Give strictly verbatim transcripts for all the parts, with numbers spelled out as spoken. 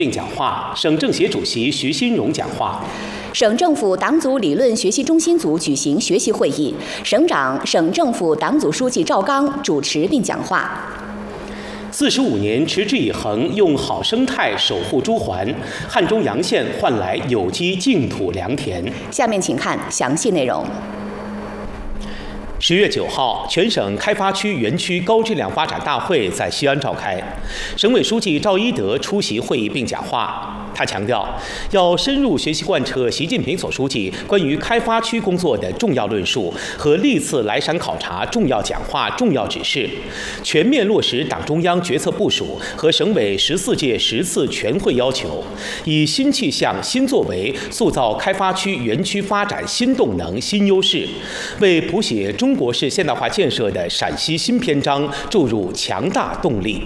并讲话，省政协主席徐新荣讲话。 省政府党组理论学习中心组举行学习会议，省长、省政府党组书记赵刚主持并讲话。 四十五年持之以恒，用好生态守护朱鹮，汉中洋县换来有机净土良田。 下面请看详细内容。 十月九号，全省开发区园区高质量发展大会在西安召开，省委书记赵一德出席会议并讲话。他强调，要深入学习贯彻习近平总书记关于开发区工作的重要论述和历次来陕考察重要讲话、重要指示，全面落实党中央决策部署和省委十四届十次全会要求，以新气象、新作为塑造开发区园区发展新动能、新优势，为谱写中国式现代化建设的陕西新篇章注入强大动力。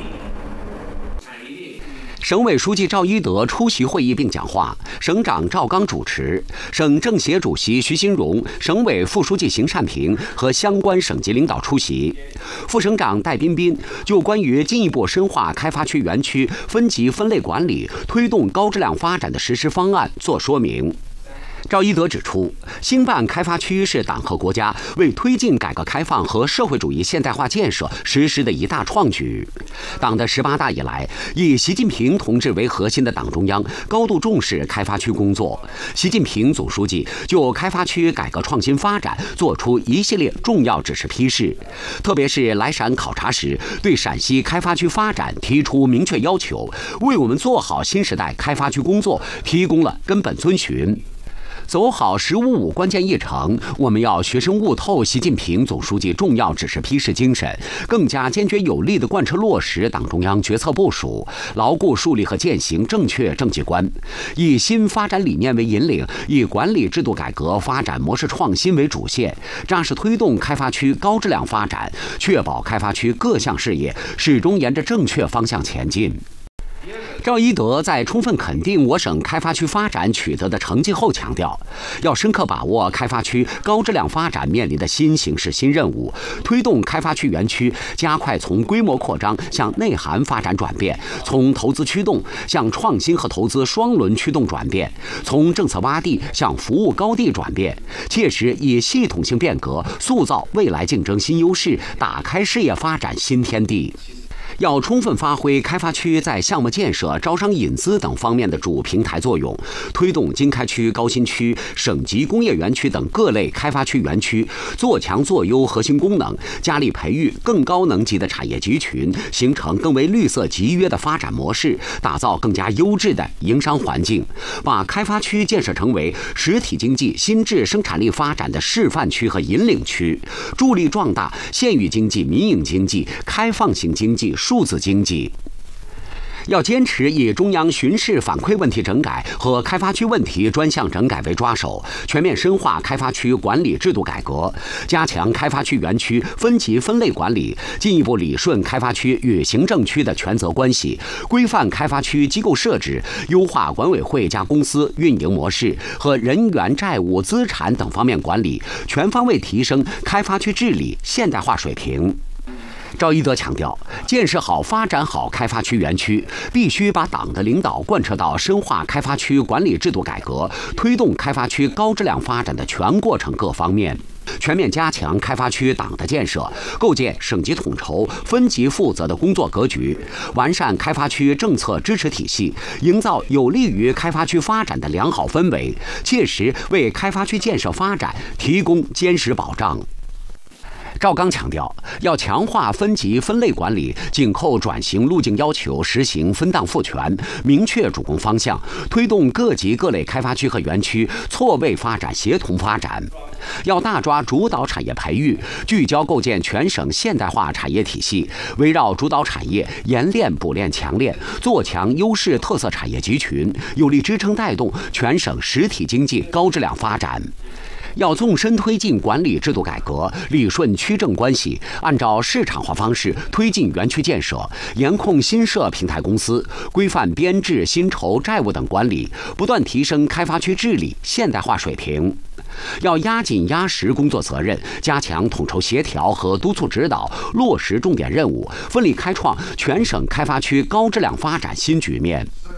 省委书记赵一德出席会议并讲话，省长赵刚主持，省政协主席徐新荣、省委副书记邢善平和相关省级领导出席。副省长戴彬彬就关于进一步深化开发区园区分级分类管理、推动高质量发展的实施方案作说明。赵一德指出，兴办开发区是党和国家为推进改革开放和社会主义现代化建设实施的一大创举。党的十八大以来，以习近平同志为核心的党中央高度重视开发区工作。习近平总书记就开发区改革创新发展作出一系列重要指示批示，特别是来陕考察时，对陕西开发区发展提出明确要求，为我们做好新时代开发区工作提供了根本遵循。走好“十五五”关键议程，我们要学深悟透习近平总书记重要指示批示精神，更加坚决有力地贯彻落实党中央决策部署，牢固树立和践行正确政绩观，以新发展理念为引领，以管理制度改革、发展模式创新为主线，扎实推动开发区高质量发展，确保开发区各项事业始终沿着正确方向前进。赵一德在充分肯定我省开发区发展取得的成绩后强调，要深刻把握开发区高质量发展面临的新形势、新任务，推动开发区园区加快从规模扩张向内涵发展转变，从投资驱动向创新和投资双轮驱动转变，从政策洼地向服务高地转变，切实以系统性变革塑造未来竞争新优势，打开事业发展新天地。要充分发挥开发区在项目建设、招商引资等方面的主平台作用，推动经开区、高新区、省级工业园区等各类开发区园区做强做优核心功能，加力培育更高能级的产业集群，形成更为绿色集约的发展模式，打造更加优质的营商环境，把开发区建设成为实体经济新质生产力发展的示范区和引领区，助力壮大县域经济、民营经济、开放型经济、数字经济。要坚持以中央巡视反馈问题整改和开发区问题专项整改为抓手，全面深化开发区管理制度改革，加强开发区园区分级分类管理，进一步理顺开发区与行政区的权责关系，规范开发区机构设置，优化管委会加公司运营模式和人员、债务、资产等方面管理，全方位提升开发区治理现代化水平。赵一德强调，建设好、发展好开发区园区，必须把党的领导贯彻到深化开发区管理制度改革、推动开发区高质量发展的全过程各方面，全面加强开发区党的建设，构建省级统筹、分级负责的工作格局，完善开发区政策支持体系，营造有利于开发区发展的良好氛围，切实为开发区建设发展提供坚实保障。赵刚强调，要强化分级分类管理，紧扣转型路径要求，实行分档赋权，明确主攻方向，推动各级各类开发区和园区错位发展、协同发展。要大抓主导产业培育，聚焦构建全省现代化产业体系，围绕主导产业研练、补练、强练，做强优势特色产业集群，有力支撑带动全省实体经济高质量发展。要纵深推进管理制度改革，理顺区政关系，按照市场化方式推进园区建设，严控新设平台公司，规范编制、薪酬、债务等管理，不断提升开发区治理现代化水平。要压紧压实工作责任，加强统筹协调和督促指导，落实重点任务，奋力开创全省开发区高质量发展新局面。